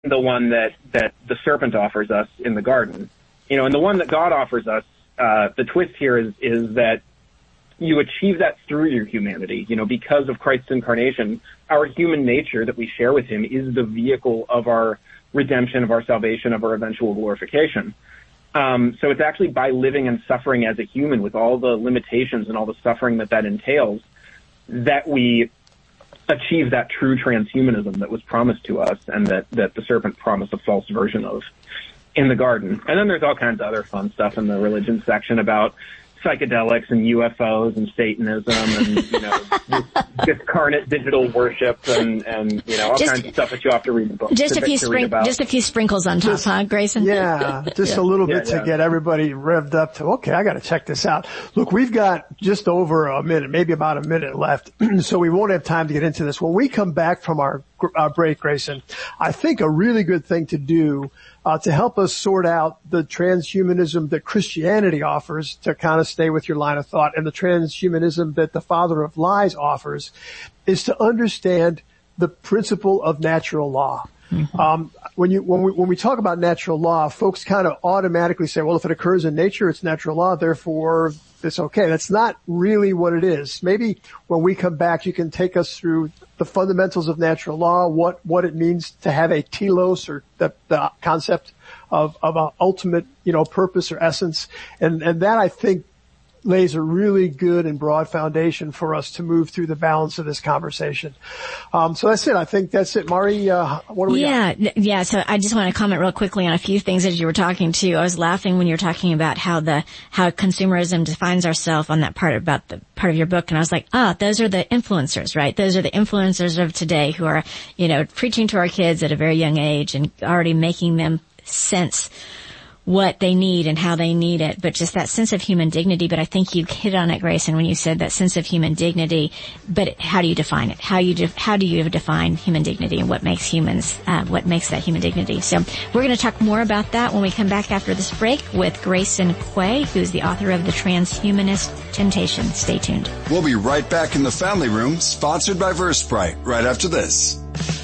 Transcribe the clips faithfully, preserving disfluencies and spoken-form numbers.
the one that, that the serpent offers us in the garden. You know, and the one that God offers us, uh, the twist here is, is that you achieve that through your humanity. You know, because of Christ's incarnation, our human nature that we share with him is the vehicle of our redemption, of our salvation, of our eventual glorification. Um, so it's actually by living and suffering as a human with all the limitations and all the suffering that that entails that we achieve that true transhumanism that was promised to us and that, that the serpent promised a false version of in the garden. And then there's all kinds of other fun stuff in the religion section about psychedelics and U F Os and Satanism and, you know, discarnate digital worship and, and, you know, all just, kinds of stuff that you have to read in the book. Just a few spring, just a few sprinkles on top, just, huh, Grayson? Yeah, just yeah. a little bit yeah, yeah. to get everybody revved up to, okay, I gotta check this out. Look, we've got just over a minute, maybe about a minute left, so we won't have time to get into this. When we come back from our, our break, Grayson, I think a really good thing to do Uh, to help us sort out the transhumanism that Christianity offers, to kind of stay with your line of thought, and the transhumanism that the father of lies offers, is to understand the principle of natural law. Mm-hmm. Um, when you, when we, when we talk about natural law, folks kind of automatically say, well, if it occurs in nature, it's natural law, therefore it's okay. That's not really what it is. Maybe when we come back, you can take us through the fundamentals of natural law, what, what it means to have a telos, or the, the concept of, of an ultimate, you know, purpose or essence. And, and that, I think, lays a really good and broad foundation for us to move through the balance of this conversation. Um, so that's it. I think that's it. Mari, uh, what do we yeah, got? Yeah, so I just want to comment real quickly on a few things as you were talking too. I was laughing when you were talking about how the, how consumerism defines ourselves on that part about the part of your book. And I was like, ah, those are the influencers, right? Those are the influencers of today who are, you know, preaching to our kids at a very young age and already making them sense what they need and how they need it, but just that sense of human dignity. But I think you hit on it, Grayson, when you said that sense of human dignity. But how do you define it? How you de- how do you define human dignity and what makes humans, uh, what makes that human dignity? So we're going to talk more about that when we come back after this break with Grayson Quay, who's the author of The Transhumanist Temptation. Stay tuned. We'll be right back in the Family Room, sponsored by VerSprite, right after this.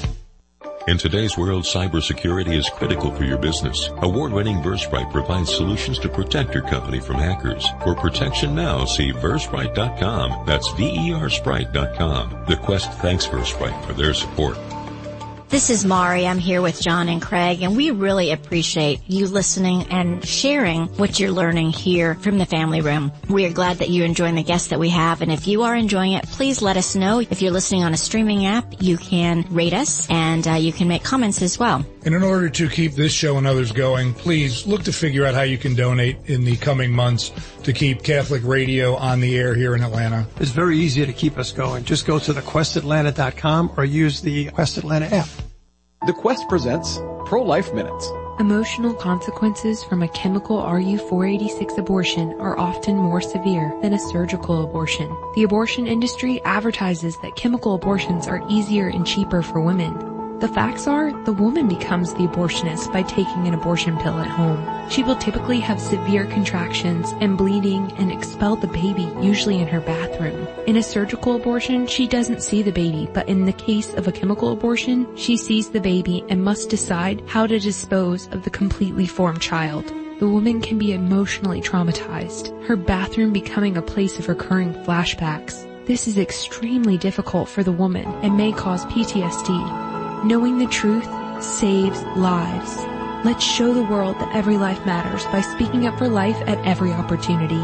In today's world, cybersecurity is critical for your business. Award-winning VerSprite provides solutions to protect your company from hackers. For protection now, see versprite dot com. That's V E R Sprite dot com. The Quest thanks VerSprite for their support. This is Mari. I'm here with John and Craig, and we really appreciate you listening and sharing what you're learning here from the Family Room. We are glad that you're enjoying the guests that we have, and if you are enjoying it, please let us know. If you're listening on a streaming app, you can rate us, and uh, you can make comments as well. And in order to keep this show and others going, please look to figure out how you can donate in the coming months to keep Catholic radio on the air here in Atlanta. It's very easy to keep us going. Just go to the quest atlanta dot com or use the Quest Atlanta app. The Quest presents Pro-Life Minutes. Emotional consequences from a chemical R U four eighty-six abortion are often more severe than a surgical abortion. The abortion industry advertises that chemical abortions are easier and cheaper for women. The facts are, the woman becomes the abortionist by taking an abortion pill at home. She will typically have severe contractions and bleeding and expel the baby, usually in her bathroom. In a surgical abortion, she doesn't see the baby, but in the case of a chemical abortion, she sees the baby and must decide how to dispose of the completely formed child. The woman can be emotionally traumatized, her bathroom becoming a place of recurring flashbacks. This is extremely difficult for the woman and may cause P T S D. Knowing the truth saves lives. Let's show the world that every life matters by speaking up for life at every opportunity.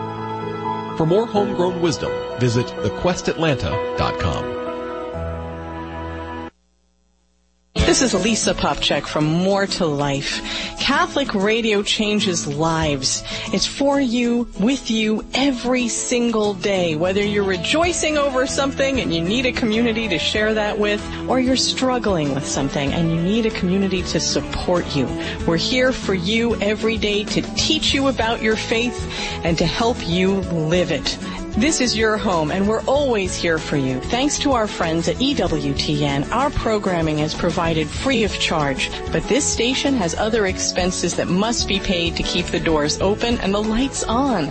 For more homegrown wisdom, visit the quest atlanta dot com. This is Lisa Popchak from More to Life. Catholic radio changes lives. It's for you, with you, every single day. Whether you're rejoicing over something and you need a community to share that with, or you're struggling with something and you need a community to support you. We're here for you every day to teach you about your faith and to help you live it. This is your home, and we're always here for you. Thanks to our friends at E W T N, our programming is provided free of charge, but this station has other expenses that must be paid to keep the doors open and the lights on.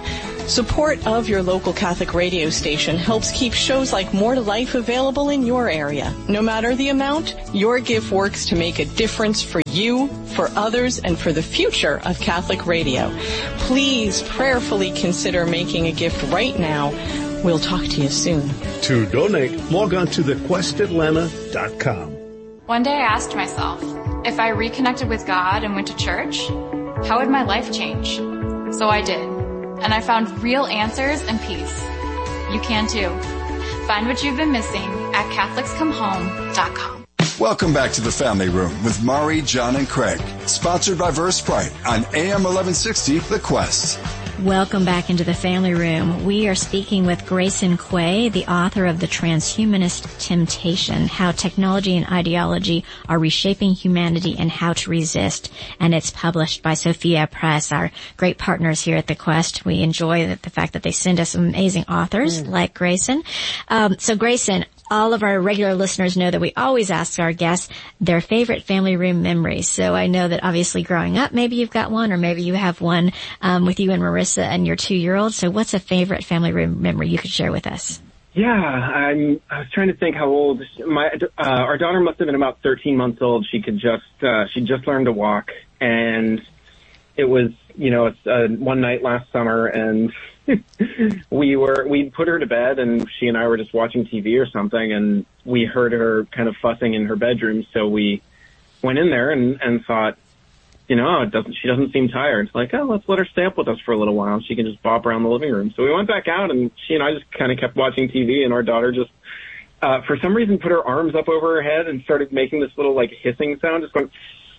Support of your local Catholic radio station helps keep shows like More to Life available in your area. No matter the amount, your gift works to make a difference for you, for others, and for the future of Catholic radio. Please prayerfully consider making a gift right now. We'll talk to you soon. To donate, log on to the quest atlanta dot com. One day I asked myself, if I reconnected with God and went to church, how would my life change? So I did. And I found real answers and peace. You can too. Find what you've been missing at Catholics Come Home dot com. Welcome back to the Family Room with Mari, John, and Craig. Sponsored by VerseBrite on A M eleven sixty, The Quest. Welcome back into the Family Room. We are speaking with Grayson Quay, the author of The Transhumanist Temptation, How Technology and Ideology Are Reshaping Humanity and How to Resist. And it's published by Sophia Press, our great partners here at The Quest. We enjoy the, the fact that they send us amazing authors mm. like Grayson. Um, so Grayson, all of our regular listeners know that we always ask our guests their favorite family room memories. So I know that obviously growing up, maybe you've got one, or maybe you have one um, with you and Marissa and your two-year-old. So what's a favorite family room memory you could share with us? Yeah, I'm, I was trying to think how old my uh, our daughter must have been about thirteen months old. She could just uh, she just learned to walk, and it was you know it's uh, one night last summer, and we were we put her to bed, and she and I were just watching T V or something, and we heard her kind of fussing in her bedroom. So we went in there and, and thought, you know, it doesn't she doesn't seem tired. It's like, oh, let's let her stay up with us for a little while. She can just bop around the living room. So we went back out, and she and I just kind of kept watching T V, and our daughter just uh, for some reason put her arms up over her head and started making this little like hissing sound, just going.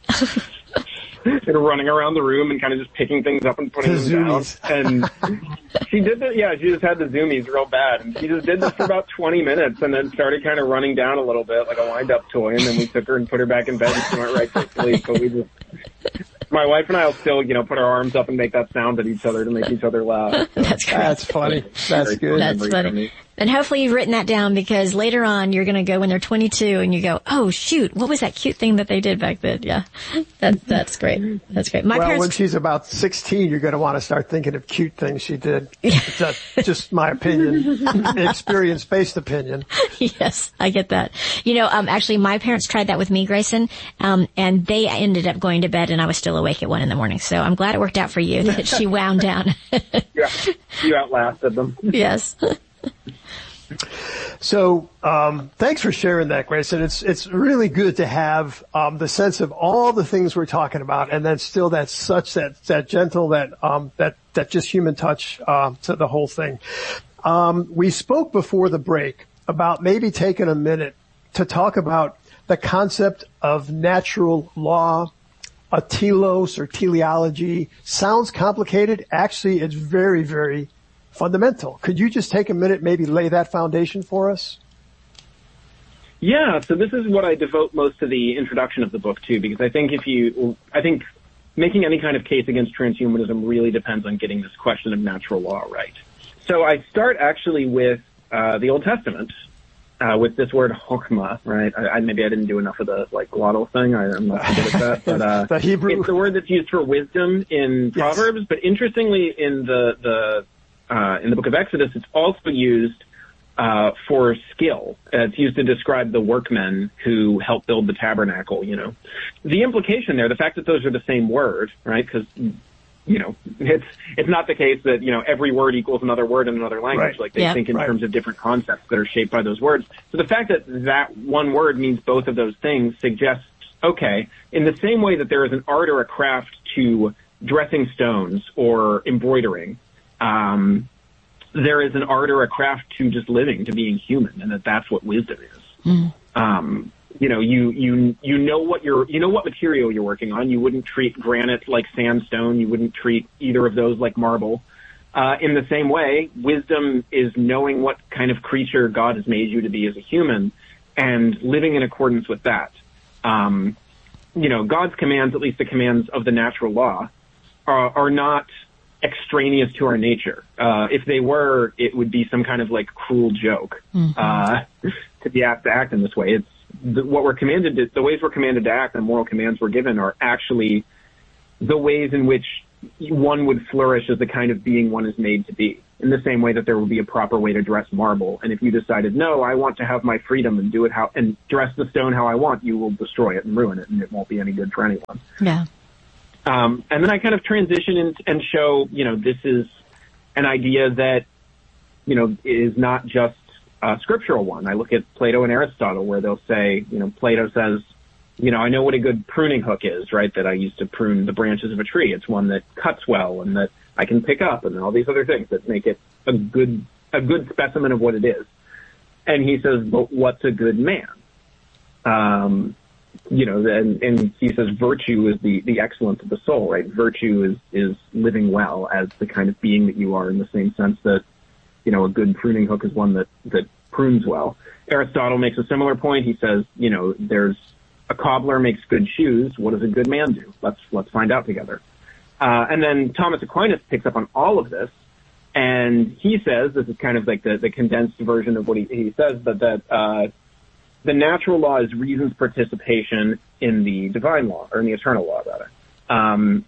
And running around the room and kind of just picking things up and putting them down. And she did that, yeah, she just had the zoomies real bad. And she just did this for about twenty minutes and then started kind of running down a little bit like a wind-up toy. And then we took her and put her back in bed and she went right to sleep. But we just, my wife and I will still, you know, put our arms up and make that sound at each other to make each other laugh. So. That's great. That's funny. That's good. That's funny. And hopefully you've written that down, because later on you're going to go when they're twenty-two and you go, oh shoot, what was that cute thing that they did back then? Yeah, that, that's great. That's great. My well, parents... when she's about sixteen, you're going to want to start thinking of cute things she did. That's just my opinion, experience-based opinion. Yes, I get that. You know, um, actually my parents tried that with me, Grayson, um, and they ended up going to bed and I was still awake at one in the morning. So I'm glad it worked out for you that she wound down. Yeah, you outlasted them. Yes. So, um, thanks for sharing that, Grayson. It's, it's really good to have, um, the sense of all the things we're talking about, and then still that such, that, that gentle, that, um, that, that just human touch, uh, to the whole thing. Um, we spoke before the break about maybe taking a minute to talk about the concept of natural law, a telos or teleology. Sounds complicated. Actually, it's very, very fundamental. Could you just take a minute, maybe lay that foundation for us? Yeah, so this is what I devote most of the introduction of the book to, because I think if you, I think making any kind of case against transhumanism really depends on getting this question of natural law right. So I start actually with uh, the Old Testament, uh, with this word chokmah, right? I, I, maybe I didn't do enough of the like glottal thing. I, I'm not good at that, but uh, the Hebrew. It's the word that's used for wisdom in Proverbs. Yes. But interestingly, in the the Uh, in the book of Exodus, it's also used uh, for skill. Uh, it's used to describe the workmen who helped build the tabernacle, you know. The implication there, the fact that those are the same word, right, because, you know, it's it's not the case that, you know, every word equals another word in another language. Right. Like, they yeah, think in right. terms of different concepts that are shaped by those words. So the fact that that one word means both of those things suggests, okay, in the same way that there is an art or a craft to dressing stones or embroidering, Um, there is an art or a craft to just living, to being human, and that that's what wisdom is. Mm. Um, you know, you, you, you know what you're, you know what material you're working on. You wouldn't treat granite like sandstone. You wouldn't treat either of those like marble. Uh, in the same way, wisdom is knowing what kind of creature God has made you to be as a human and living in accordance with that. Um, you know, God's commands, at least the commands of the natural law, are, are not extraneous to our nature. Uh, if they were, it would be some kind of like cruel joke, mm-hmm. uh, to be asked to act in this way. It's the, what we're commanded to, the ways we're commanded to act, the moral commands we're given are actually the ways in which one would flourish as the kind of being one is made to be. in the same way that there would be a proper way to dress marble. And if you decided, no, I want to have my freedom and do it how, and dress the stone how I want, you will destroy it and ruin it, and it won't be any good for anyone. Yeah. Um, and then I kind of transition in, and show, you know, this is an idea that, you know, is not just a scriptural one. I look at Plato and Aristotle, where they'll say, you know, Plato says, you know, I know what a good pruning hook is, right? That I use to prune the branches of a tree. It's one that cuts well and that I can pick up, and all these other things that make it a good, a good specimen of what it is. And he says, but what's a good man? Um, you know, and, and he says virtue is the, the excellence of the soul, right? Virtue is, is living well as the kind of being that you are, in the same sense that, you know, a good pruning hook is one that, that prunes well. Aristotle makes a similar point. He says, you know, there's a cobbler makes good shoes. What does a good man do? Let's, let's find out together. Uh, and then Thomas Aquinas picks up on all of this, and he says, this is kind of like the, the condensed version of what he, he says, but that, uh, the natural law is reason's participation in the divine law, or in the eternal law, rather. Um,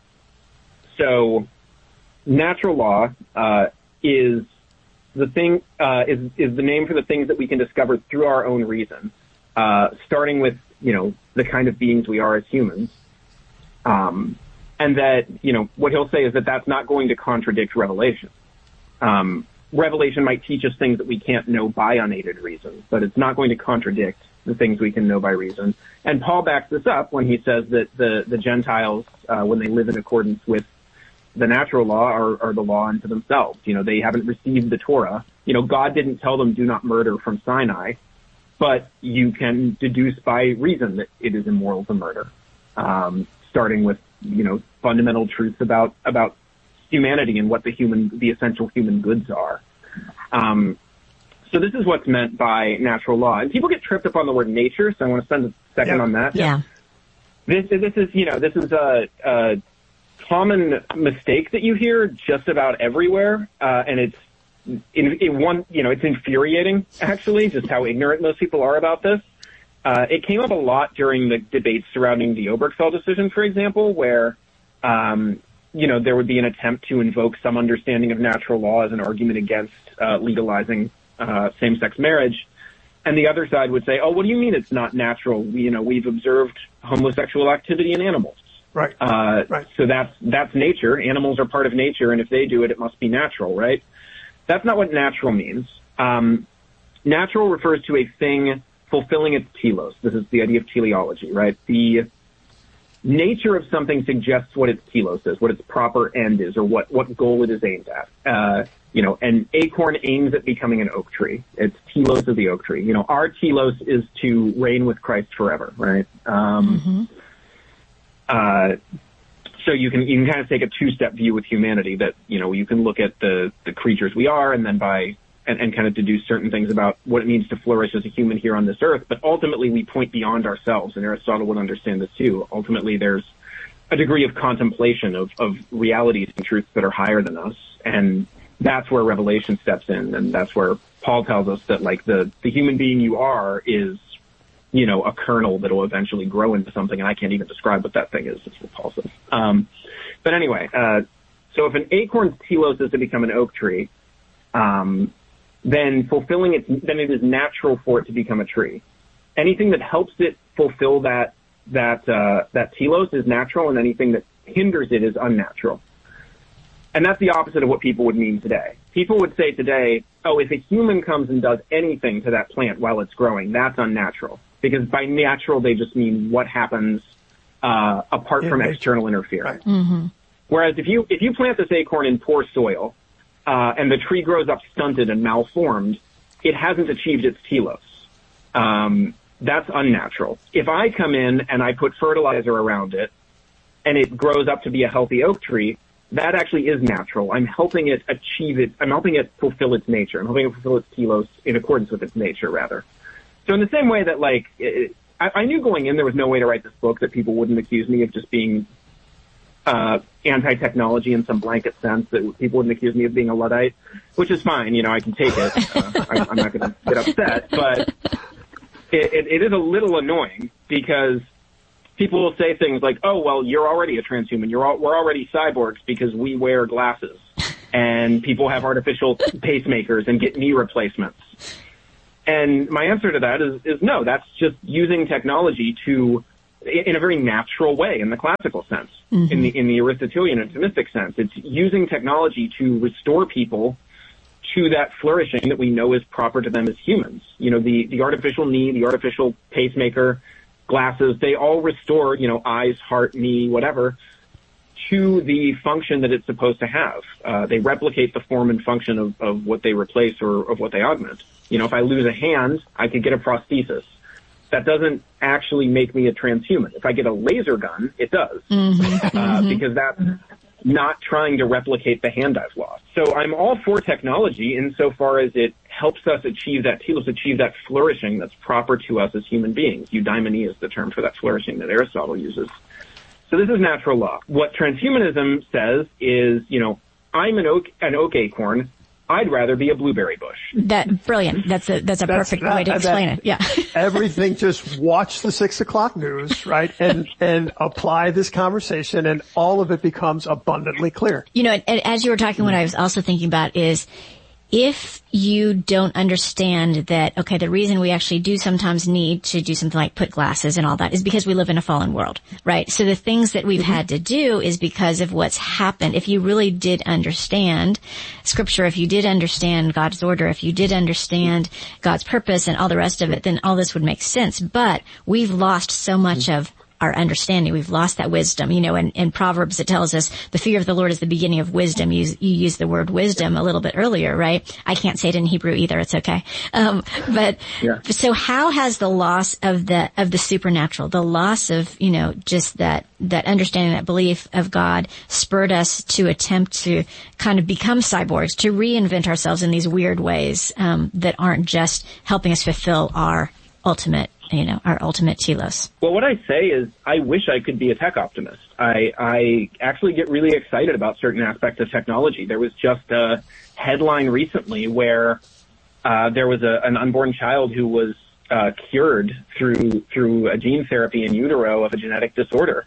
so natural law, uh, is the thing, uh, is, is the name for the things that we can discover through our own reason, uh, starting with, you know, the kind of beings we are as humans. Um, and that, you know, what he'll say is that that's not going to contradict revelation. Um, revelation might teach us things that we can't know by unaided reason, but it's not going to contradict the things we can know by reason. And Paul backs this up when he says that the, the Gentiles, uh, when they live in accordance with the natural law, are, are the law unto themselves. You know, they haven't received the Torah. You know, God didn't tell them do not murder from Sinai, but you can deduce by reason that it is immoral to murder. Um, starting with, you know, fundamental truths about, about humanity and what the human, the essential human goods are. Um, so this is what's meant by natural law. And people get tripped up on the word nature, so I want to spend a second yeah. on that. Yeah. This, this is, you know, this is a, a common mistake that you hear just about everywhere, uh, and it's, in, in one, you know, it's infuriating, actually, just how ignorant most people are about this. Uh, it came up a lot during the debates surrounding the Obergefell decision, for example, where, um, you know, there would be an attempt to invoke some understanding of natural law as an argument against uh, legalizing uh, same-sex marriage. And the other side would say, oh, what do you mean it's not natural? We, you know, we've observed homosexual activity in animals. Right. Uh, right. So that's, that's nature. Animals are part of nature, and if they do it, it must be natural, right? That's not what natural means. Um, natural refers to a thing fulfilling its telos. This is the idea of teleology, right? The nature of something suggests what its telos is, what its proper end is, or what, what goal it is aimed at. Uh, you know, an acorn aims at becoming an oak tree. It's telos of the oak tree. You know, our telos is to reign with Christ forever, right? Um, mm-hmm. uh, So you can, you can kind of take a two-step view with humanity that, you know, you can look at the, the creatures we are and then by, and, and kind of deduce certain things about what it means to flourish as a human here on this earth. But ultimately we point beyond ourselves, and Aristotle would understand this too. Ultimately there's a degree of contemplation of, of realities and truths that are higher than us. And that's where revelation steps in. And that's where Paul tells us that, like, the, the human being you are is, you know, a kernel that will eventually grow into something, and I can't even describe what that thing is. It's repulsive. Um, but anyway, uh, so if an acorn's telos is to become an oak tree, um, then fulfilling it, then it is natural for it to become a tree. Anything that helps it fulfill that, that, uh, that telos is natural, and anything that hinders it is unnatural. And that's the opposite of what people would mean today. People would say today, oh, if a human comes and does anything to that plant while it's growing, that's unnatural. Because by natural, they just mean what happens uh, apart yeah, from external interference. Right. Mm-hmm. Whereas if you if you plant this acorn in poor soil uh, and the tree grows up stunted and malformed, it hasn't achieved its telos. Um, that's unnatural. If I come in and I put fertilizer around it and it grows up to be a healthy oak tree, that actually is natural. I'm helping it achieve it. I'm helping it fulfill its nature. I'm helping it fulfill its telos in accordance with its nature, rather. So in the same way that, like, it, I, I knew going in there was no way to write this book that people wouldn't accuse me of just being uh, anti-technology in some blanket sense, that people wouldn't accuse me of being a Luddite, which is fine. You know, I can take it. Uh, I, I'm not going to get upset, but it, it, it is a little annoying because people will say things like, oh, well, you're already a transhuman. You're all, we're already cyborgs because we wear glasses. and people have artificial pacemakers and get knee replacements. And my answer to that is, is no, that's just using technology to, in a very natural way, in the classical sense, mm-hmm. in the in the Aristotelian and Thomistic sense. It's using technology to restore people to that flourishing that we know is proper to them as humans. You know, the, the artificial knee, the artificial pacemaker, glasses, they all restore, you know, eyes, heart, knee, whatever, to the function that it's supposed to have. Uh, they replicate the form and function of, of what they replace or of what they augment. You know, if I lose a hand, I could get a prosthesis. That doesn't actually make me a transhuman. If I get a laser gun, it does. Mm-hmm. Uh, because that's not trying to replicate the hand I've lost. So I'm all for technology insofar as it helps us achieve that, helps us achieve that flourishing that's proper to us as human beings. Eudaimonia is the term for that flourishing that Aristotle uses. So this is natural law. What transhumanism says is, you know, I'm an oak, an oak acorn. I'd rather be a blueberry bush. That brilliant. That's a that's a that's, perfect that, way to explain it. Yeah. Everything. Just watch the six o'clock news, right, and and apply this conversation, and all of it becomes abundantly clear. You know, and, and as you were talking, what I was also thinking about is, if you don't understand that, okay, the reason we actually do sometimes need to do something like put glasses and all that is because we live in a fallen world, right? So the things that we've mm-hmm. had to do is because of what's happened. If you really did understand Scripture, if you did understand God's order, if you did understand God's purpose and all the rest of it, then all this would make sense. But we've lost so much mm-hmm. of our understanding. We've lost that wisdom. You know, in, in Proverbs it tells us the fear of the Lord is the beginning of wisdom. You, you used the word wisdom a little bit earlier, right? I can't say it in Hebrew either. It's okay. Um, but yeah. So how has the loss of the, of the supernatural, the loss of, you know, just that, that understanding, that belief of God spurred us to attempt to kind of become cyborgs, to reinvent ourselves in these weird ways, um, that aren't just helping us fulfill our ultimate, you know, our ultimate telos? Well, what I say is I wish I could be a tech optimist. I, I actually get really excited about certain aspects of technology. There was just a headline recently where uh, there was a, an unborn child who was uh, cured through through a gene therapy in utero of a genetic disorder.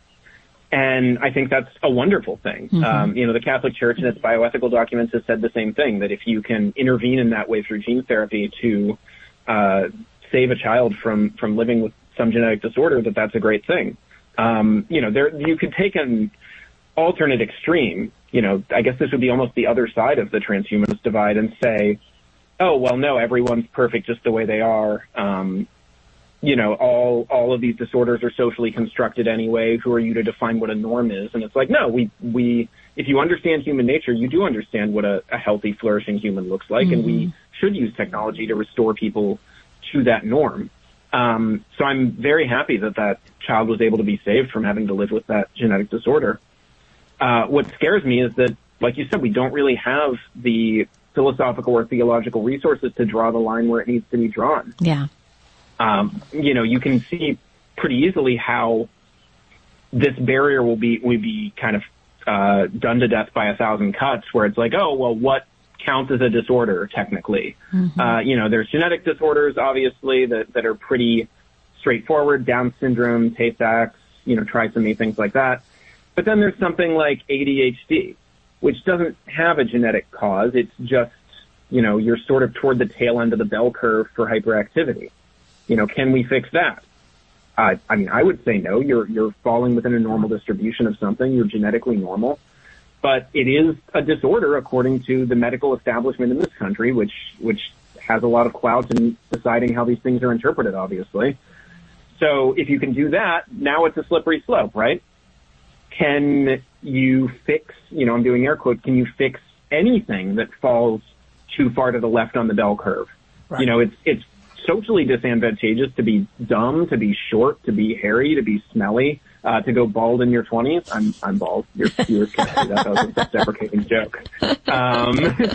And I think that's a wonderful thing. Mm-hmm. Um, you know, the Catholic Church in its bioethical documents has said the same thing, that if you can intervene in that way through gene therapy to uh save a child from, from living with some genetic disorder, that that's a great thing. Um, you know, there, you could take an alternate extreme, you know, I guess this would be almost the other side of the transhumanist divide, and say, oh, well, no, everyone's perfect just the way they are. Um, you know, all, all of these disorders are socially constructed anyway. Who are you to define what a norm is? And it's like, no, we, we, if you understand human nature, you do understand what a, a healthy, flourishing human looks like. Mm-hmm. And we should use technology to restore people to that norm. Um, so I'm very happy that that child was able to be saved from having to live with that genetic disorder. Uh, what scares me is that, like you said, we don't really have the philosophical or theological resources to draw the line where it needs to be drawn. Yeah. Um, you know, you can see pretty easily how this barrier will be, will be kind of, uh, done to death by a thousand cuts, where it's like, oh, well, what counts as a disorder technically? Mm-hmm. Uh, you know, there's genetic disorders, obviously, that, that are pretty straightforward, Down syndrome, Tay-Sachs, you know, trisomy, things like that. But then there's something like A D H D, which doesn't have a genetic cause. It's just, you know, you're sort of toward the tail end of the bell curve for hyperactivity. You know, can we fix that? Uh, I mean, I would say no. You're, you're falling within a normal distribution of something. You're genetically normal. But it is a disorder according to the medical establishment in this country, which, which has a lot of clout in deciding how these things are interpreted, obviously. So if you can do that, now it's a slippery slope, right? Can you fix, you know, I'm doing air quotes, can you fix anything that falls too far to the left on the bell curve? Right. You know, it's, it's socially disadvantageous to be dumb, to be short, to be hairy, to be smelly. Uh, to go bald in your twenties. I'm, I'm bald. Your viewers can't see that. That was a self-deprecating joke. Um,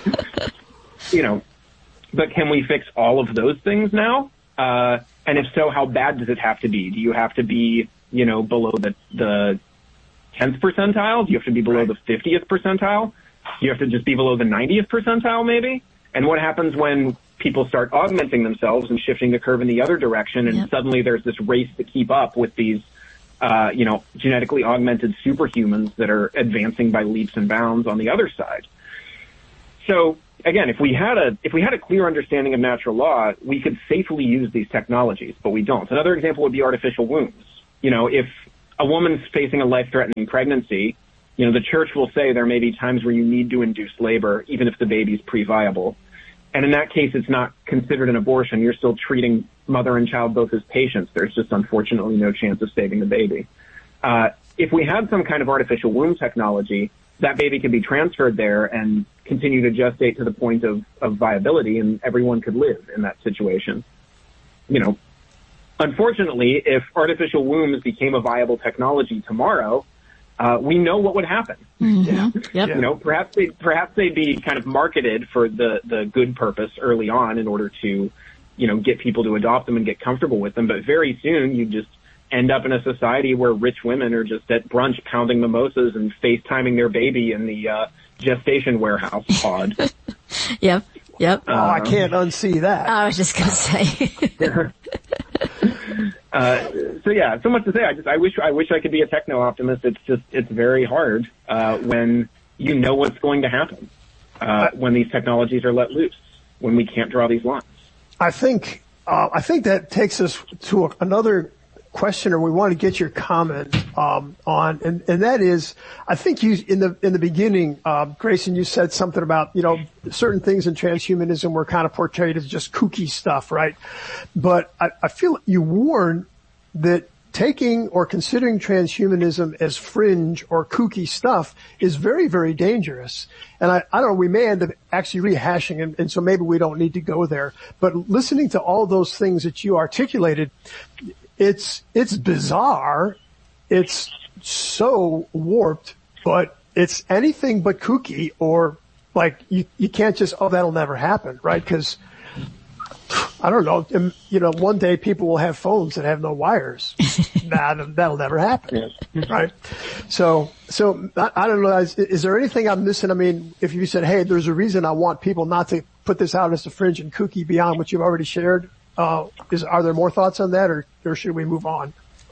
you know, but can we fix all of those things now? Uh, and if so, how bad does it have to be? Do you have to be, you know, below the, the tenth percentile? Do you have to be below the fiftieth percentile? Do you have to just be below the ninetieth percentile maybe? And what happens when people start augmenting themselves and shifting the curve in the other direction, and yep. suddenly there's this race to keep up with these Uh, you know, genetically augmented superhumans that are advancing by leaps and bounds on the other side? so again, if we had a if we had a clear understanding of natural law, we could safely use these technologies, but we don't. Another example would be artificial wombs. You know, if a woman's facing a life-threatening pregnancy, you know, the church will say there may be times where you need to induce labor, even if the baby's pre-viable. And in that case, it's not considered an abortion. You're still treating mother and child both as patients. There's just unfortunately no chance of saving the baby. Uh, if we had some kind of artificial womb technology, that baby could be transferred there and continue to gestate to the point of, of viability, and everyone could live in that situation. You know, unfortunately, if artificial wombs became a viable technology tomorrow, uh, we know what would happen. Mm-hmm. Yep. You know, perhaps they perhaps they'd be kind of marketed for the, the good purpose early on in order to, you know, get people to adopt them and get comfortable with them. But very soon you just end up in a society where rich women are just at brunch pounding mimosas and FaceTiming their baby in the uh, gestation warehouse pod. Yep. Yep. Oh, I can't unsee that. I was just going to say. uh, so yeah, so much to say. I just, I wish, I wish I could be a techno optimist. It's just, it's very hard, uh, when you know what's going to happen, uh, when these technologies are let loose, when we can't draw these lines. I think, uh, I think that takes us to a, another questioner we want to get your comment um, on, and, and that is, I think you in the in the beginning, uh, Grayson, you said something about, you know, certain things in transhumanism were kind of portrayed as just kooky stuff, right? But I, I feel you warn that taking or considering transhumanism as fringe or kooky stuff is very, very dangerous. And I, I don't know, we may end up actually rehashing, and, and so maybe we don't need to go there. But listening to all those things that you articulated, It's, it's bizarre. It's so warped, but it's anything but kooky, or like you, you can't just, oh, that'll never happen, right? Cause I don't know, you know, one day people will have phones that have no wires. Nah, that'll never happen. Right? So, so I, I don't know. Is, is there anything I'm missing? I mean, if you said, hey, there's a reason I want people not to put this out as a fringe and kooky beyond what you've already shared. Uh, is, are there more thoughts on that, or, or should we move on?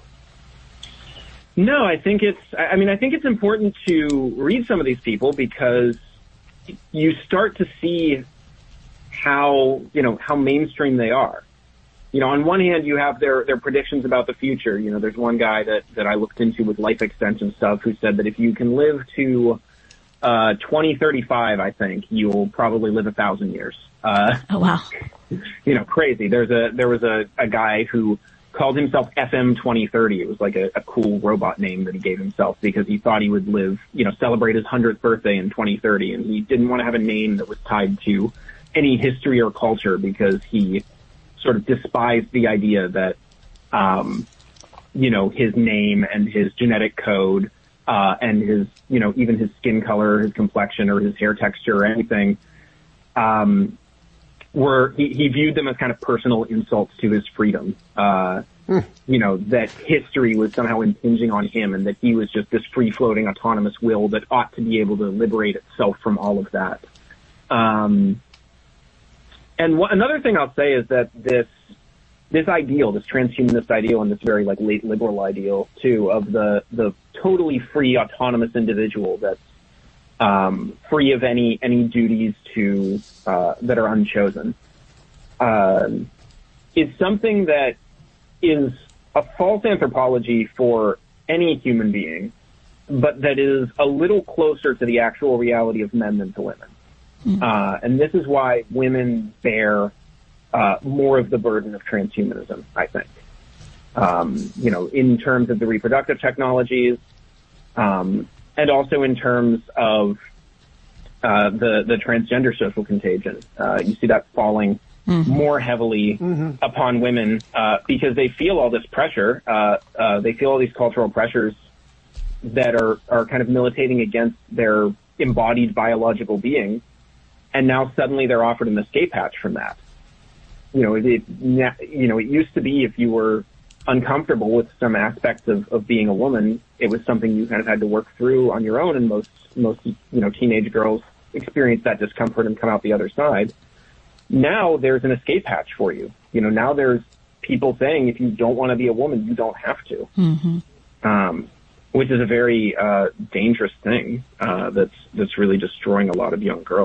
No, I think it's, I mean, I think it's important to read some of these people because you start to see how, you know, how mainstream they are. You know, on one hand, you have their, their predictions about the future. You know, there's one guy that, that I looked into with life extension stuff who said that if you can live to, uh, twenty thirty-five, I think, you'll probably live a thousand years. Uh, oh, wow. You know, crazy. There's a, there was a, a guy who called himself F M twenty thirty. It was like a, a cool robot name that he gave himself because he thought he would live, you know, celebrate his hundredth birthday in twenty thirty. And he didn't want to have a name that was tied to any history or culture because he sort of despised the idea that, um, you know, his name and his genetic code, uh, and his, you know, even his skin color, his complexion or his hair texture or anything, um, were, he, he viewed them as kind of personal insults to his freedom. Uh, mm. You know, that history was somehow impinging on him and that he was just this free-floating autonomous will that ought to be able to liberate itself from all of that. Um, and wh- another thing I'll say is that this, this ideal, this transhumanist ideal and this very like late liberal ideal too of the, the totally free autonomous individual that's, um, free of any, any duties to, uh, that are unchosen, um, is something that is a false anthropology for any human being, but that is a little closer to the actual reality of men than to women. Mm-hmm. Uh, and this is why women bear, uh, more of the burden of transhumanism, I think. Um, you know, in terms of the reproductive technologies, um, and also in terms of, uh, the, the transgender social contagion. Uh, you see that falling mm-hmm. more heavily mm-hmm. upon women, uh, because they feel all this pressure, uh, uh, they feel all these cultural pressures that are, are kind of militating against their embodied biological being. And now suddenly they're offered an escape hatch from that. You know, it, it, you know, it used to be if you were uncomfortable with some aspects of, of being a woman, it was something you kind of had to work through on your own. And most, most, you know, teenage girls experience that discomfort and come out the other side. Now there's an escape hatch for you. You know, now there's people saying if you don't want to be a woman, you don't have to. Mm-hmm. Um, which is a very, uh, dangerous thing, uh, that's, that's really destroying a lot of young girls.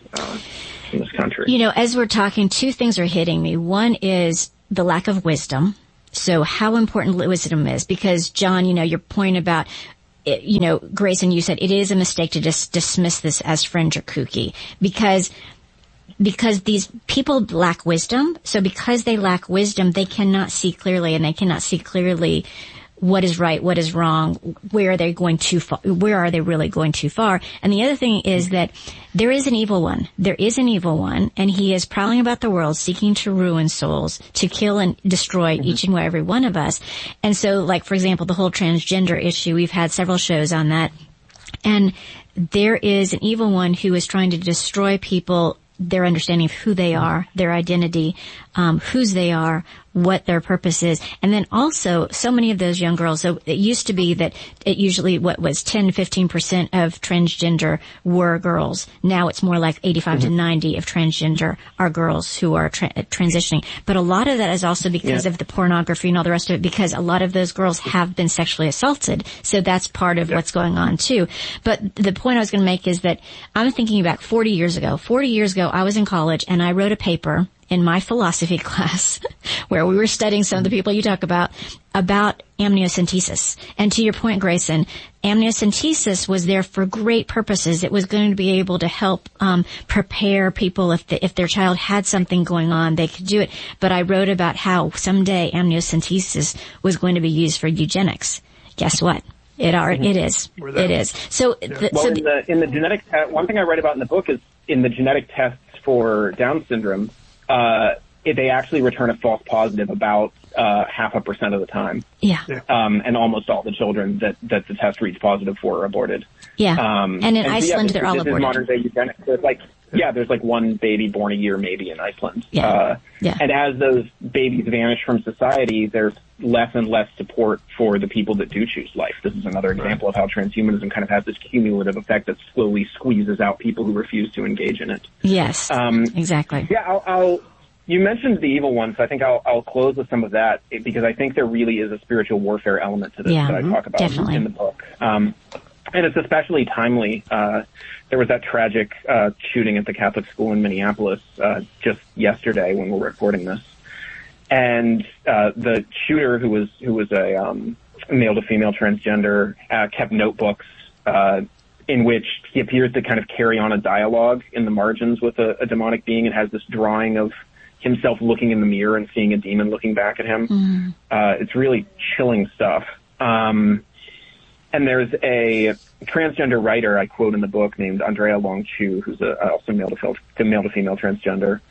uh, in this country. You know, as we're talking, two things are hitting me. One is the lack of wisdom. So how important wisdom is, because John, you know, your point about, you know, Grayson, you said it is a mistake to just dismiss this as fringe or kooky, because because these people lack wisdom. So because they lack wisdom, they cannot see clearly, and they cannot see clearly what is right, what is wrong, where are they going too far, where are they really going too far. And the other thing is that there is an evil one. There is an evil one, and he is prowling about the world seeking to ruin souls, to kill and destroy mm-hmm. each and every one of us. And so, like, for example, the whole transgender issue, we've had several shows on that. And there is an evil one who is trying to destroy people, their understanding of who they are, their identity, um, whose they are, what their purpose is. And then also, so many of those young girls, so it used to be that it usually, what was ten to fifteen percent of transgender were girls. Now it's more like eighty-five mm-hmm. to ninety of transgender are girls who are tra- transitioning. But a lot of that is also because yeah. of the pornography and all the rest of it, because a lot of those girls have been sexually assaulted. So that's part of yeah. what's going on too. But the point I was going to make is that I'm thinking back forty years ago. forty years ago, I was in college and I wrote a paper in my philosophy class where we were studying some of the people you talk about, about amniocentesis. And to your point, Grayson, amniocentesis was there for great purposes. It was going to be able to help um prepare people if the, if their child had something going on, they could do it. But I wrote about how someday amniocentesis was going to be used for eugenics. Guess what? It are, it is. It is. So, yeah. the, well, so in the, in the genetic, te- one thing I write about in the book is in the genetic tests for Down syndrome, uh, it, they actually return a false positive about, uh, half a percent of the time. Yeah. Um, and almost all the children that, that the test reads positive for are aborted. Yeah. Um, and in and Iceland, so, yeah, they're all this aborted. Is modern day eugenics. There's like, yeah, there's like one baby born a year maybe in Iceland. Yeah. Uh, yeah. And as those babies vanish from society, there's less and less support for the people that do choose life. This is another example of how transhumanism kind of has this cumulative effect that slowly squeezes out people who refuse to engage in it. Yes, um, exactly. Yeah, I'll, I'll, you mentioned the evil one, so I think I'll, I'll close with some of that because I think there really is a spiritual warfare element to this yeah, that I talk about definitely. in the book. Um, and it's especially timely. Uh, there was that tragic uh, shooting at the Catholic school in Minneapolis uh, just yesterday when we're recording this. And uh, the shooter, who was who was a um, male to female transgender, uh, kept notebooks uh, in which he appears to kind of carry on a dialogue in the margins with a, a demonic being, and has this drawing of himself looking in the mirror and seeing a demon looking back at him. Mm. Uh, it's really chilling stuff. Um, and there's a transgender writer I quote in the book named Andrea Long Chu, who's a, also male to male to female transgender.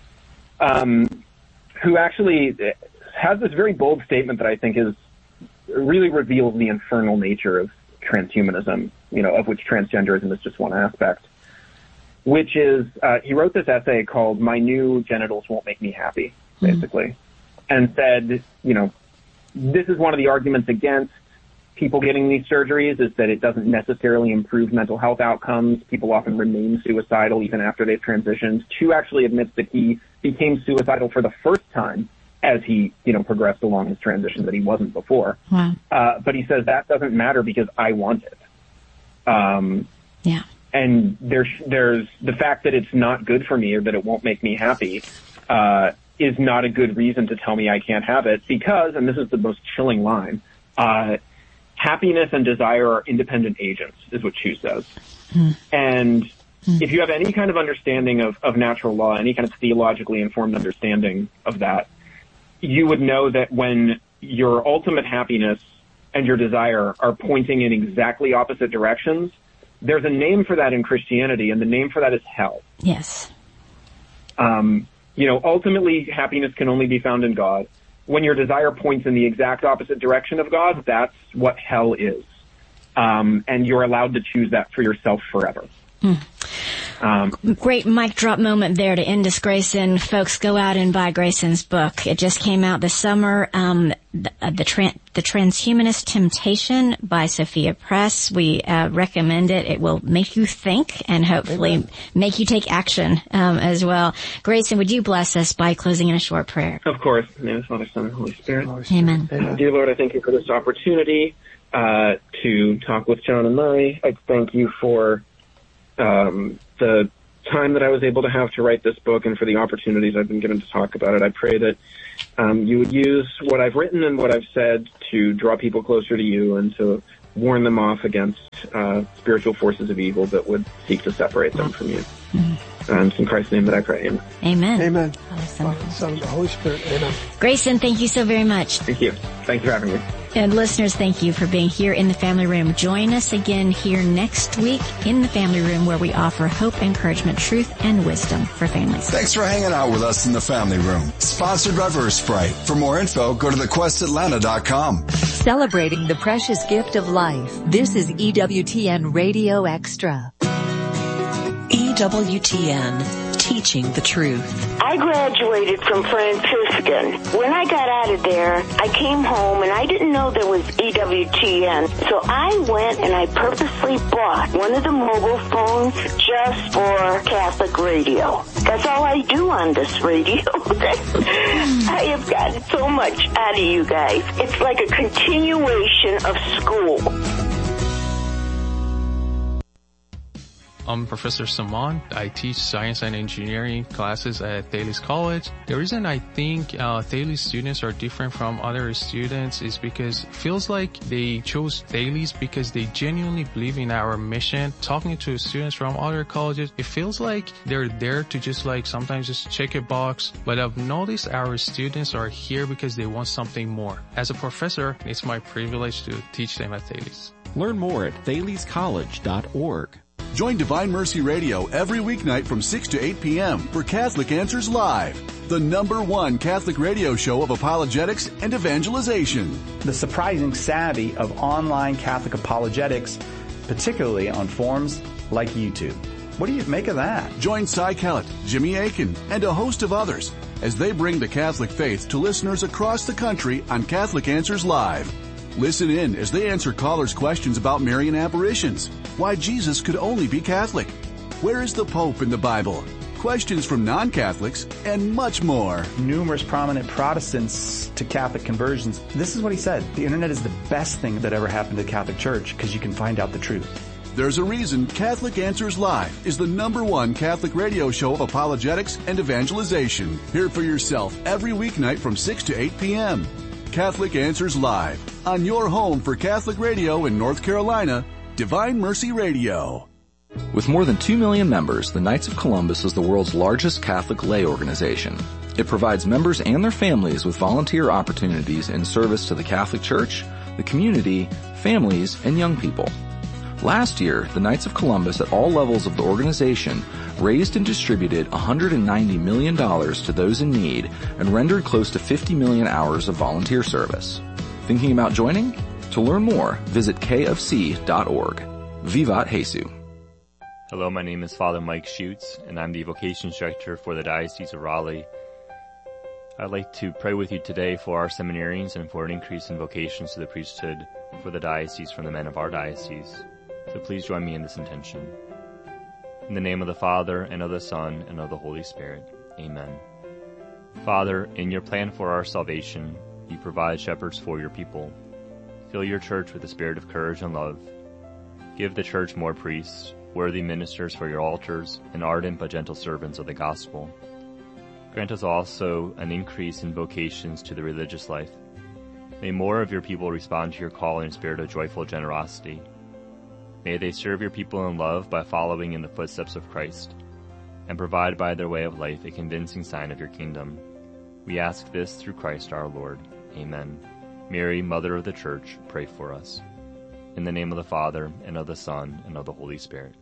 Um, who actually has this very bold statement that I think is really reveals the infernal nature of transhumanism, you know, of which transgenderism is just one aspect, which is, uh, he wrote this essay called My New Genitals Won't Make Me Happy, basically, mm-hmm. and said, you know, this is one of the arguments against people getting these surgeries is that it doesn't necessarily improve mental health outcomes. People often remain suicidal even after they've transitioned. Chu actually admits that he became suicidal for the first time as he, you know, progressed along his transition, that he wasn't before. Wow. Uh, but he says that doesn't matter because I want it. Um, yeah. And there's, there's the fact that it's not good for me or that it won't make me happy, uh, is not a good reason to tell me I can't have it because, and this is the most chilling line, uh, happiness and desire are independent agents, is what Chu says. Mm. And mm. if you have any kind of understanding of, of natural law, any kind of theologically informed understanding of that, you would know that when your ultimate happiness and your desire are pointing in exactly opposite directions, there's a name for that in Christianity, and the name for that is hell. Yes. Um, you know, ultimately, happiness can only be found in God. When your desire points in the exact opposite direction of God, that's what hell is. Um, and you're allowed to choose that for yourself forever. Mm. Um, Great mic drop moment there to end us, Grayson. Folks, go out and buy Grayson's book. It just came out this summer. Um, the, uh, the, tran- the Transhumanist Temptation by Sophia Press. We uh, recommend it. It will make you think and hopefully Amen. make you take action um, as well. Grayson, would you bless us by closing in a short prayer? Of course. In the name of the Father, Son, and Holy Spirit. Holy Spirit. Amen. Amen. Dear Lord, I thank you for this opportunity uh, to talk with John and Murray. I thank you for Um, the time that I was able to have to write this book and for the opportunities I've been given to talk about it. I pray that um, you would use what I've written and what I've said to draw people closer to you and to warn them off against uh, spiritual forces of evil that would seek to separate them from you. Mm-hmm. And it's in Christ's name that I pray. Amen. Amen. Amen. Awesome. Father, Son, and the Holy Spirit. Amen. Grayson, thank you so very much. Thank you. Thank you for having me. And listeners, thank you for being here in the Family Room. Join us again here next week in the Family Room, where we offer hope, encouragement, truth, and wisdom for families. Thanks for hanging out with us in the Family Room. Sponsored by VerseBrite. For more info, go to the quest atlanta dot com. Celebrating the precious gift of life. This is E W T N Radio Extra. E W T N. Teaching the truth. I graduated from Franciscan. When I got out of there, I came home and I didn't know there was E W T N. So I went and I purposely bought one of the mobile phones just for Catholic radio. That's all I do on this radio. I have gotten so much out of you guys. It's like a continuation of school. I'm Professor Saman. I teach science and engineering classes at Thales College. The reason I think uh, Thales students are different from other students is because it feels like they chose Thales because they genuinely believe in our mission. Talking to students from other colleges, it feels like they're there to just like sometimes just check a box. But I've noticed our students are here because they want something more. As a professor, it's my privilege to teach them at Thales. Learn more at thales college dot org. Join Divine Mercy Radio every weeknight from six to eight p.m. for Catholic Answers Live, the number one Catholic radio show of apologetics and evangelization. The surprising savvy of online Catholic apologetics, particularly on forums like YouTube. What do you make of that? Join Cy Kellett, Jimmy Akin, and a host of others as they bring the Catholic faith to listeners across the country on Catholic Answers Live. Listen in as they answer callers' questions about Marian apparitions, why Jesus could only be Catholic, where is the Pope in the Bible, questions from non-Catholics, and much more. Numerous prominent Protestants to Catholic conversions. This is what he said. The internet is the best thing that ever happened to the Catholic Church because you can find out the truth. There's a reason Catholic Answers Live is the number one Catholic radio show of apologetics and evangelization. Hear it for yourself every weeknight from six to eight p.m. Catholic Answers Live, on your home for Catholic radio in North Carolina, Divine Mercy Radio. With more than two million members, the Knights of Columbus is the world's largest Catholic lay organization. It provides members and their families with volunteer opportunities in service to the Catholic Church, the community, families, and young people. Last year, the Knights of Columbus at all levels of the organization raised and distributed one hundred ninety million dollars to those in need and rendered close to fifty million hours of volunteer service. Thinking about joining? To learn more, visit k f c dot org. Vivat Jesu. Hello, my name is Father Mike Schutz, and I'm the Vocations Director for the Diocese of Raleigh. I'd like to pray with you today for our seminarians and for an increase in vocations to the priesthood for the diocese from the men of our diocese. So please join me in this intention. In the name of the Father, and of the Son, and of the Holy Spirit. Amen. Father, in your plan for our salvation, you provide shepherds for your people. Fill your church with the spirit of courage and love. Give the church more priests, worthy ministers for your altars, and ardent but gentle servants of the gospel. Grant us also an increase in vocations to the religious life. May more of your people respond to your call in a spirit of joyful generosity. May they serve your people in love by following in the footsteps of Christ, and provide by their way of life a convincing sign of your kingdom. We ask this through Christ our Lord. Amen. Mary, Mother of the Church, pray for us. In the name of the Father, and of the Son, and of the Holy Spirit.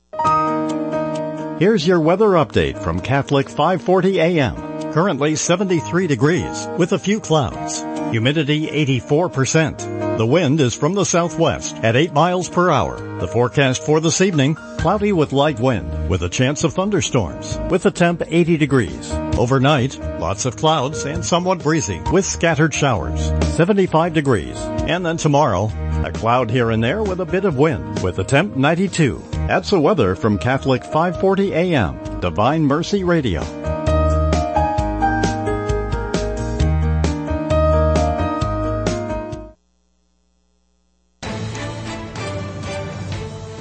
Here's your weather update from Catholic five forty A M. Currently seventy-three degrees with a few clouds. Humidity eighty-four percent. The wind is from the southwest at eight miles per hour. The forecast for this evening, cloudy with light wind with a chance of thunderstorms with a temp eighty degrees. Overnight, lots of clouds and somewhat breezy with scattered showers, seventy-five degrees. And then tomorrow, a cloud here and there with a bit of wind with a temp ninety-two. That's the weather from Catholic five forty A M, Divine Mercy Radio.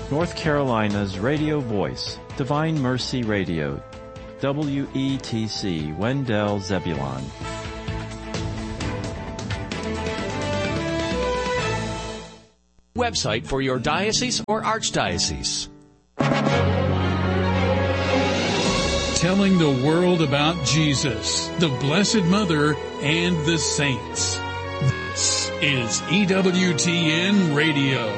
North Carolina's radio voice, Divine Mercy Radio, W E T C, Wendell Zebulon. Website for your diocese or archdiocese. Telling the world about Jesus, the Blessed Mother, and the saints. This is E W T N Radio.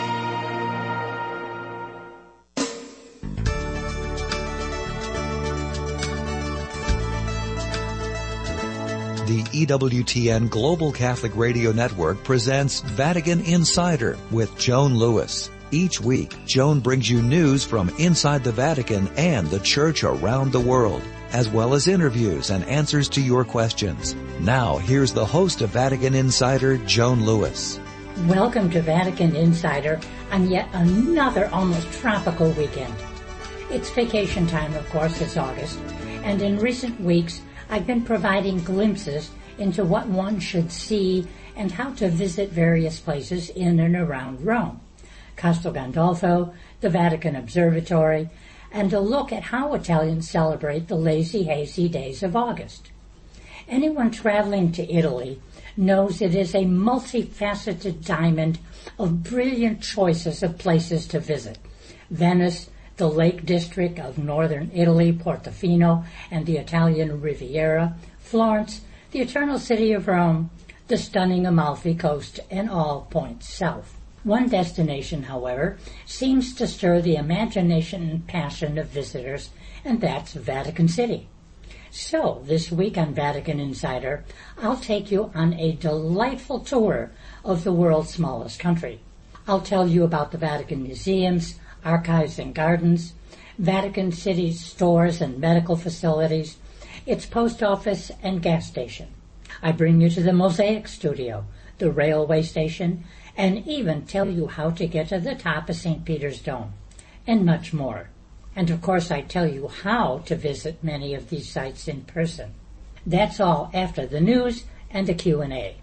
The E W T N Global Catholic Radio Network presents Vatican Insider with Joan Lewis. Each week, Joan brings you news from inside the Vatican and the Church around the world, as well as interviews and answers to your questions. Now, here's the host of Vatican Insider, Joan Lewis. Welcome to Vatican Insider on yet another almost tropical weekend. It's vacation time, of course, it's August, and in recent weeks, I've been providing glimpses into what one should see and how to visit various places in and around Rome. Castel Gandolfo, the Vatican Observatory, and a look at how Italians celebrate the lazy, hazy days of August. Anyone traveling to Italy knows it is a multifaceted diamond of brilliant choices of places to visit. Venice, the Lake District of northern Italy, Portofino, and the Italian Riviera, Florence, the Eternal City of Rome, the stunning Amalfi Coast, and all points south. One destination, however, seems to stir the imagination and passion of visitors, and that's Vatican City. So, this week on Vatican Insider, I'll take you on a delightful tour of the world's smallest country. I'll tell you about the Vatican museums, archives and gardens, Vatican City's stores and medical facilities, its post office and gas station. I bring you to the Mosaic Studio, the railway station, and even tell you how to get to the top of Saint Peter's Dome, and much more. And of course I tell you how to visit many of these sites in person. That's all after the news and the Q and A.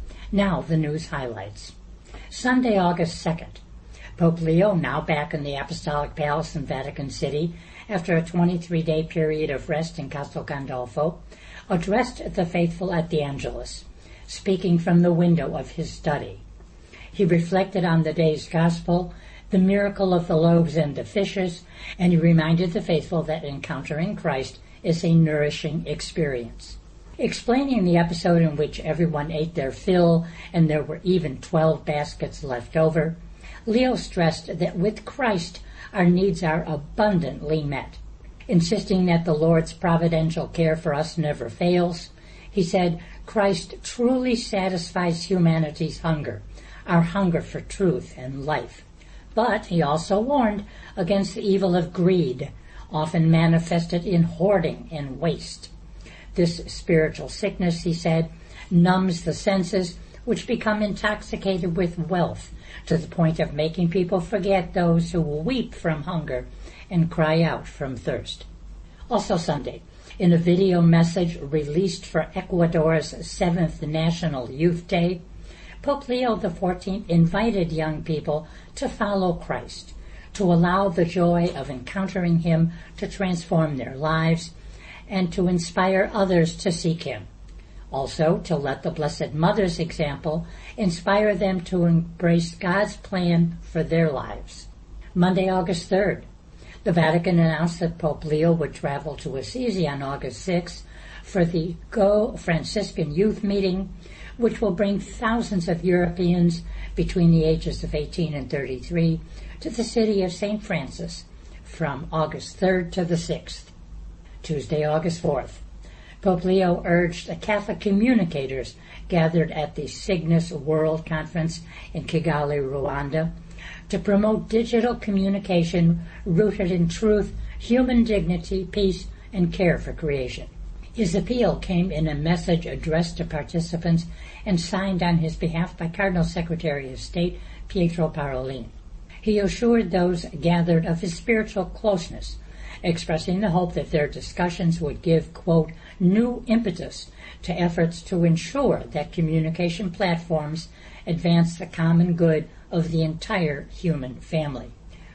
Now the news highlights. Sunday, August second. Pope Leo, now back in the Apostolic Palace in Vatican City after a twenty-three day period of rest in Castel Gandolfo, addressed the faithful at the Angelus, speaking from the window of his study. He reflected on the day's gospel, the miracle of the loaves and the fishes, and he reminded the faithful that encountering Christ is a nourishing experience. Explaining the episode in which everyone ate their fill and there were even twelve baskets left over, Leo stressed that with Christ our needs are abundantly met. Insisting that the Lord's providential care for us never fails, he said, Christ truly satisfies humanity's hunger, our hunger for truth and life. But he also warned against the evil of greed, often manifested in hoarding and waste. This spiritual sickness, he said, numbs the senses, which become intoxicated with wealth, to the point of making people forget those who weep from hunger and cry out from thirst. Also Sunday, in a video message released for Ecuador's seventh National Youth Day, Pope Leo the fourteenth invited young people to follow Christ, to allow the joy of encountering him to transform their lives, and to inspire others to seek him. Also, to let the Blessed Mother's example inspire them to embrace God's plan for their lives. Monday, August third, the Vatican announced that Pope Leo would travel to Assisi on August sixth for the Go Franciscan Youth Meeting, which will bring thousands of Europeans between the ages of eighteen and thirty-three to the city of Saint Francis from August third to the sixth. Tuesday, August fourth. Pope Leo urged the Catholic communicators gathered at the Cygnus World Conference in Kigali, Rwanda, to promote digital communication rooted in truth, human dignity, peace, and care for creation. His appeal came in a message addressed to participants and signed on his behalf by Cardinal Secretary of State Pietro Parolin. He assured those gathered of his spiritual closeness, expressing the hope that their discussions would give, quote, new impetus to efforts to ensure that communication platforms advance the common good of the entire human family.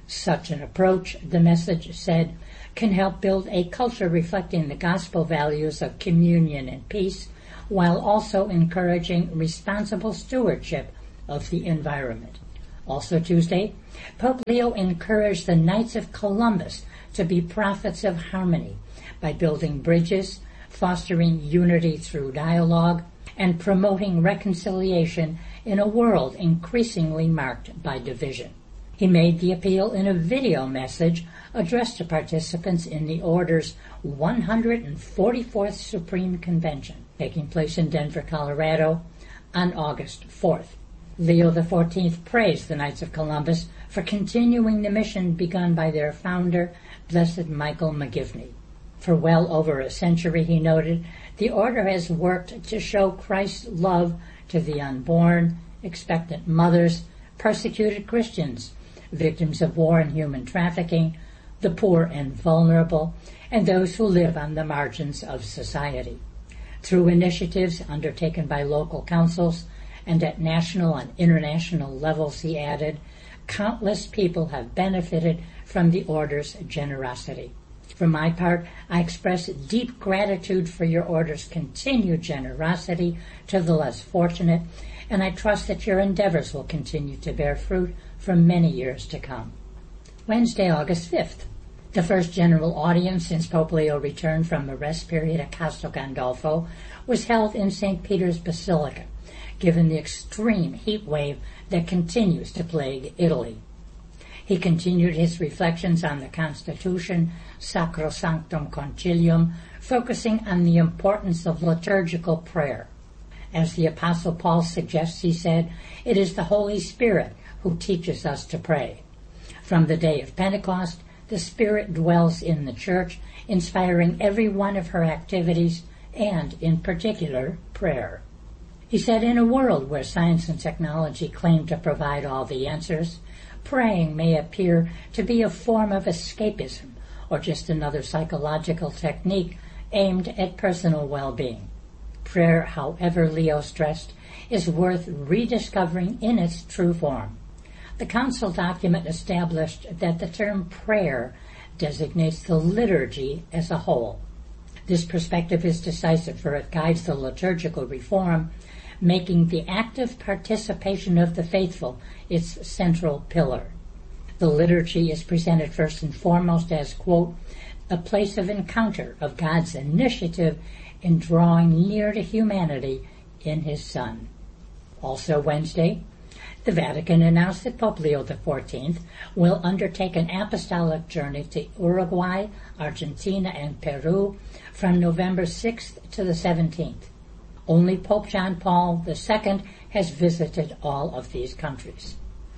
Such an approach, the message said, can help build a culture reflecting the gospel values of communion and peace, while also encouraging responsible stewardship of the environment. Also Tuesday, Pope Leo encouraged the Knights of Columbus to be prophets of harmony by building bridges, fostering unity through dialogue, and promoting reconciliation in a world increasingly marked by division. He made the appeal in a video message addressed to participants in the Order's one hundred forty-fourth Supreme Convention, taking place in Denver, Colorado, on August fourth. Leo the fourteenth praised the Knights of Columbus for continuing the mission begun by their founder, Blessed Michael McGivney. For well over a century, he noted, the Order has worked to show Christ's love to the unborn, expectant mothers, persecuted Christians, victims of war and human trafficking, the poor and vulnerable, and those who live on the margins of society. Through initiatives undertaken by local councils and at national and international levels, he added, countless people have benefited from the Order's generosity. For my part, I express deep gratitude for your Order's continued generosity to the less fortunate, and I trust that your endeavors will continue to bear fruit for many years to come. Wednesday, August fifth. The first general audience since Pope Leo returned from a rest period at Castel Gandolfo was held in Saint Peter's Basilica, given the extreme heat wave that continues to plague Italy. He continued his reflections on the Constitution, Sacrosanctum Concilium, focusing on the importance of liturgical prayer. As the Apostle Paul suggests, he said, it is the Holy Spirit who teaches us to pray. From the day of Pentecost, the Spirit dwells in the Church, inspiring every one of her activities, and, in particular, prayer. He said, in a world where science and technology claim to provide all the answers, praying may appear to be a form of escapism or just another psychological technique aimed at personal well-being. Prayer, however, Leo stressed, is worth rediscovering in its true form. The Council document established that the term prayer designates the liturgy as a whole. This perspective is decisive, for it guides the liturgical reform, making the active participation of the faithful its central pillar. The liturgy is presented first and foremost as, quote, a place of encounter of God's initiative in drawing near to humanity in His Son. Also Wednesday, the Vatican announced that Pope Leo the fourteenth will undertake an apostolic journey to Uruguay, Argentina, and Peru from November sixth to the seventeenth. Only Pope John Paul the Second has visited all of these countries.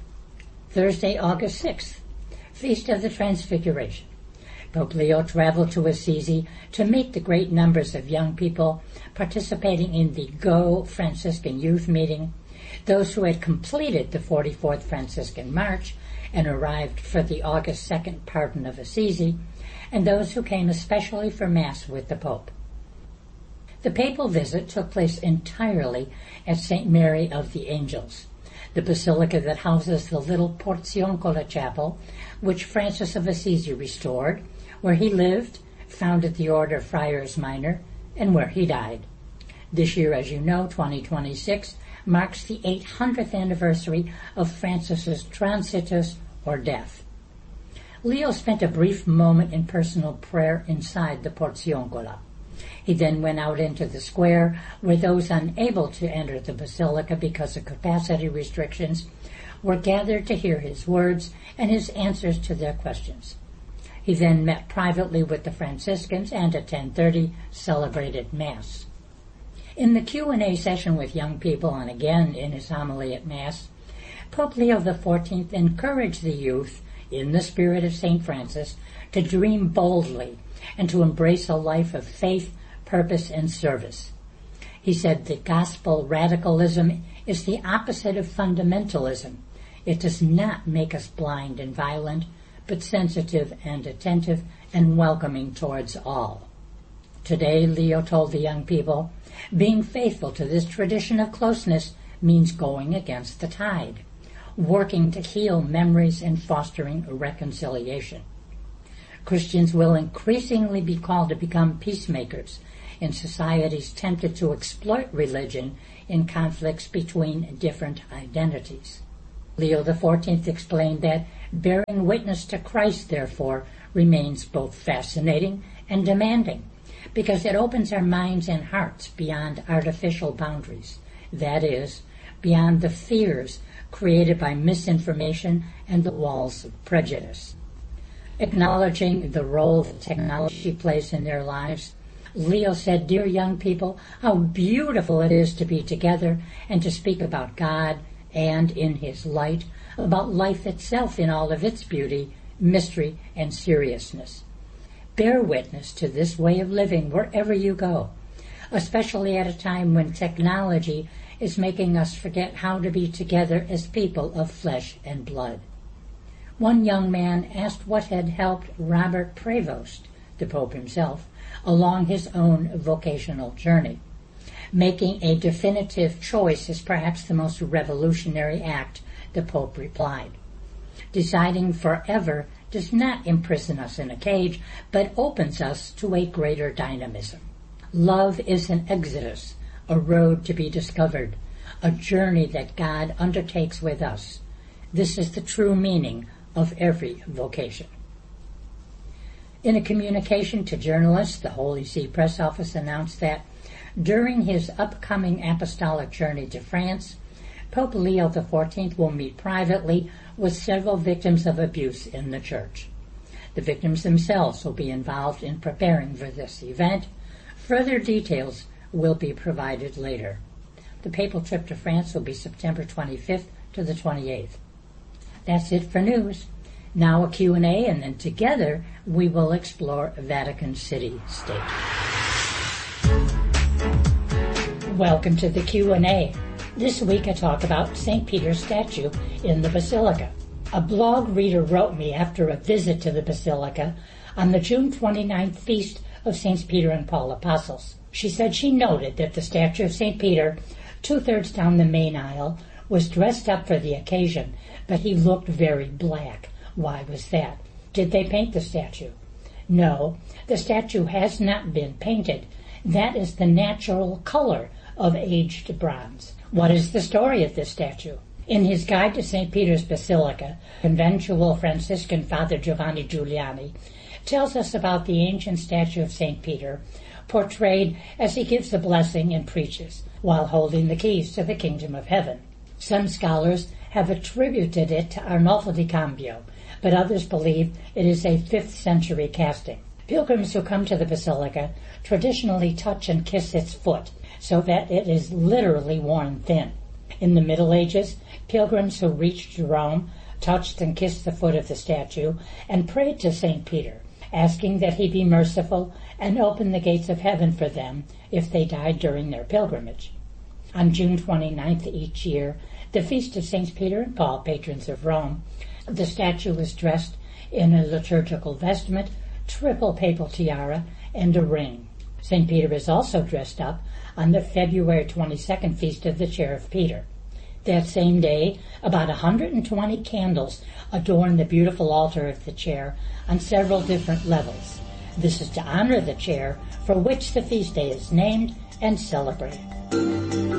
Thursday, August sixth, Feast of the Transfiguration. Pope Leo traveled to Assisi to meet the great numbers of young people participating in the Go Franciscan Youth Meeting, those who had completed the forty-fourth Franciscan March and arrived for the August second Pardon of Assisi, and those who came especially for Mass with the Pope. The papal visit took place entirely at Saint Mary of the Angels, the basilica that houses the little Porziuncola chapel, which Francis of Assisi restored, where he lived, founded the Order of Friars Minor, and where he died. This year, as you know, twenty twenty-six, marks the eight hundredth anniversary of Francis's transitus, or death. Leo spent a brief moment in personal prayer inside the Porziuncola. He then went out into the square, where those unable to enter the basilica because of capacity restrictions were gathered to hear his words and his answers to their questions. He then met privately with the Franciscans and at ten thirty celebrated Mass. In the Q and A session with young people, and again in his homily at Mass, Pope Leo the fourteenth encouraged the youth, in the spirit of Saint Francis, to dream boldly and to embrace a life of faith, purpose, and service. He said that gospel radicalism is the opposite of fundamentalism. It does not make us blind and violent, but sensitive and attentive and welcoming towards all. Today, Leo told the young people, being faithful to this tradition of closeness means going against the tide. working to heal memories and fostering reconciliation. Christians will increasingly be called to become peacemakers in societies tempted to exploit religion in conflicts between different identities. Leo the fourteenth explained that bearing witness to Christ, therefore, remains both fascinating and demanding, because it opens our minds and hearts beyond artificial boundaries, that is, beyond the fears created by misinformation and the walls of prejudice. Acknowledging the role that technology plays in their lives, Leo said, "Dear young people, how beautiful it is to be together and to speak about God and in His light, about life itself in all of its beauty, mystery, and seriousness. Bear witness to this way of living wherever you go, especially at a time when technology is making us forget how to be together as people of flesh and blood." One young man asked what had helped Robert Prevost, the Pope himself, along his own vocational journey. Making a definitive choice is perhaps the most revolutionary act, the Pope replied. Deciding forever does not imprison us in a cage, but opens us to a greater dynamism. Love is an exodus, a road to be discovered, a journey that God undertakes with us. This is the true meaning of every vocation. In a communication to journalists, the Holy See Press Office announced that during his upcoming apostolic journey to France, Pope Leo the fourteenth will meet privately with several victims of abuse in the Church. The victims themselves will be involved in preparing for this event. Further details will be provided later. The papal trip to France will be September twenty-fifth to the twenty-eighth. That's it for news. Now a Q and A, and then together we will explore Vatican City State. Welcome to the Q and A. This week I talk about Saint Peter's statue in the Basilica. A blog reader wrote me after a visit to the Basilica on the June twenty-ninth feast of Saints Peter and Paul Apostles. She said she noted that the statue of Saint Peter, two-thirds down the main aisle, was dressed up for the occasion, but he looked very black. Why was that? Did they paint the statue? No, the statue has not been painted. That is the natural color of aged bronze. What is the story of this statue? In his guide to Saint Peter's Basilica, conventual Franciscan Father Giovanni Giuliani tells us about the ancient statue of Saint Peter, portrayed as he gives the blessing and preaches, while holding the keys to the kingdom of heaven. Some scholars have attributed it to Arnolfo di Cambio, but others believe it is a fifth century casting. Pilgrims who come to the Basilica traditionally touch and kiss its foot, so that it is literally worn thin. In the Middle Ages, pilgrims who reached Rome touched and kissed the foot of the statue and prayed to Saint Peter, asking that he be merciful and open the gates of heaven for them if they died during their pilgrimage. On June twenty-ninth each year, the feast of Saints Peter and Paul, patrons of Rome, the statue is dressed in a liturgical vestment, triple papal tiara, and a ring. Saint Peter is also dressed up on the February twenty-second feast of the Chair of Peter. That same day, about one hundred twenty candles adorn the beautiful altar of the chair on several different levels. This is to honor the chair for which the feast day is named and celebrated.